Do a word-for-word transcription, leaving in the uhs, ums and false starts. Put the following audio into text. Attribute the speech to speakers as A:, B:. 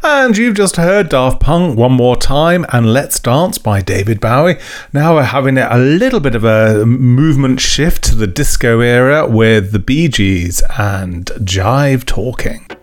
A: And you've just heard Daft Punk One More Time and Let's Dance by David Bowie. Now we're having a little bit of a movement shift to the disco era with the Bee Gees and Jive Talking.